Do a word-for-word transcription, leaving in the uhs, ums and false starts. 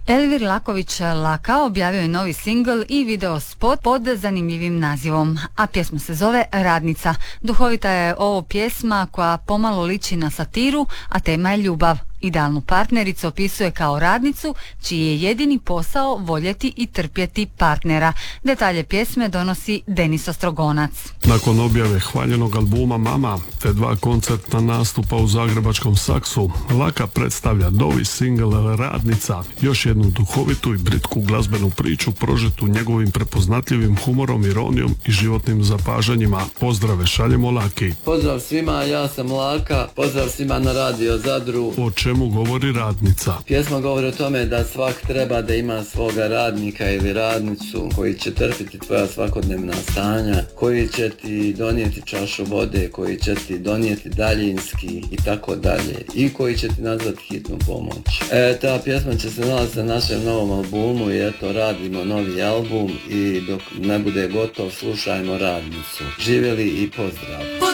Elvir Laković Laka objavio je novi singl i video spot pod zanimljivim nazivom, a pjesma se zove Radnica. Duhovita je ovo pjesma koja pomalo liči na satiru, a tema je ljubav. Idealnu partnericu opisuje kao radnicu čiji je jedini posao voljeti i trpjeti partnera. Detalje pjesme donosi Denis Ostrogonac. Nakon objave hvaljenog albuma Mama te dva koncertna nastupa u zagrebačkom Saksu, Laka predstavlja novi singl Radnica, još jednu duhovitu i britku glazbenu priču prožetu njegovim prepoznatljivim humorom, ironijom i životnim zapažanjima. Pozdrave šaljemo Laki. Pozdrav svima, ja sam Laka, pozdrav svima na Radio Zadru. O čemu govori Radnica? Pjesma govori o tome da svak treba da ima svoga radnika ili radnicu koji će trpiti tvoja svakodnevna stanja, koji će ti donijeti čašu vode, koji će ti donijeti daljinski i tako dalje, i koji će ti nazvati hitnu pomoć. E, ta pjesma će se nalaziti na našem novom albumu i eto, radimo novi album i dok ne bude gotov slušajmo Radnicu. Živjeli i pozdrav!